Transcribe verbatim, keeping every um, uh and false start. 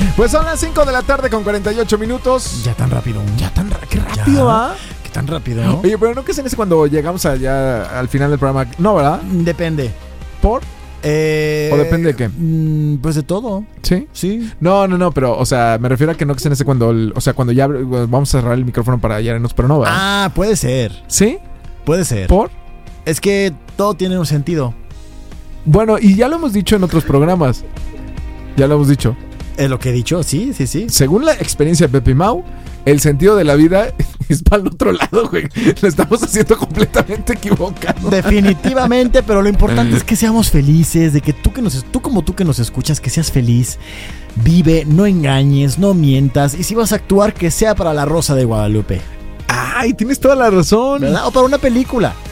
Pues son las cinco de la tarde con cuarenta y ocho minutos. Ya tan rápido. Ya tan ra- qué rápido, ¿ah? Qué tan rápido, ¿no? Oye, pero ¿no que se hace cuando llegamos allá al final del programa? No, ¿verdad? Depende. ¿Por? Eh, ¿O depende de qué? mm, Pues de todo. ¿Sí? Sí. No, no, no, pero, o sea, me refiero a que no que se hace cuando, el- o sea, cuando ya abre- vamos a cerrar el micrófono para hallarnos, pero no, ¿verdad? Ah, puede ser. ¿Sí? Puede ser. ¿Por? Es que todo tiene un sentido. Bueno, y ya lo hemos dicho en otros programas. Ya lo hemos dicho. Es lo que he dicho, sí, sí, sí. Según la experiencia de Pepe y Mau, el sentido de la vida es para el otro lado, güey. Lo estamos haciendo completamente equivocado. Definitivamente, pero lo importante es que seamos felices, de que tú que nos, tú como tú que nos escuchas, que seas feliz, vive, no engañes, no mientas, y si vas a actuar, que sea para La Rosa de Guadalupe, Ay, tienes toda la razón. ¿verdad? O para una película.